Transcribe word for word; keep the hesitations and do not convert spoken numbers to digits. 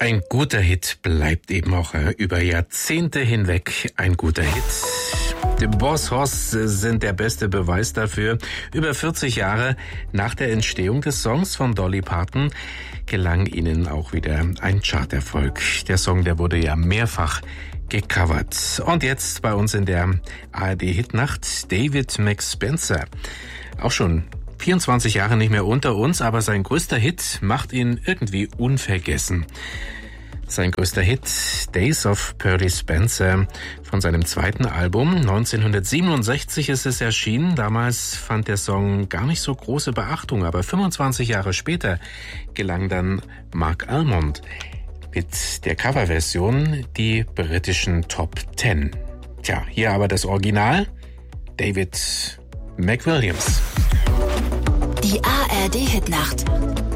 Ein guter Hit bleibt eben auch über Jahrzehnte hinweg ein guter Hit. Die Boss Hoss sind der beste Beweis dafür. Über vierzig Jahre nach der Entstehung des Songs von Dolly Parton gelang ihnen auch wieder ein Charterfolg. Der Song, der wurde ja mehrfach gecovert. Und jetzt bei uns in der A R D-Hitnacht David McSpencer. Auch schon vierundzwanzig Jahre nicht mehr unter uns, aber sein größter Hit macht ihn irgendwie unvergessen. Sein größter Hit, Days of Purdy Spencer, von seinem zweiten Album. neunzehnhundertsiebenundsechzig ist es erschienen. Damals fand der Song gar nicht so große Beachtung, aber fünfundzwanzig Jahre später gelang dann Mark Almond mit der Coverversion die britischen Top Ten. Tja, hier aber das Original, David McWilliams. Die A R D-Hitnacht